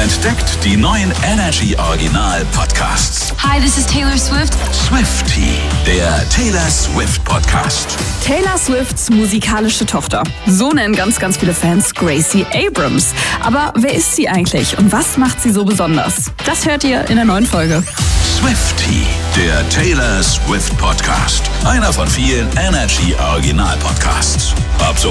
Entdeckt die neuen Energy Original Podcasts. Hi, this is Taylor Swift. Swiftie, der Taylor Swift Podcast. Taylor Swifts musikalische Tochter. So nennen ganz viele Fans Gracie Abrams. Aber wer ist sie eigentlich und was macht sie so besonders? Das hört ihr in der neuen Folge. Swiftie, der Taylor Swift Podcast. Einer von vielen Energy Original Podcasts. Ab sofort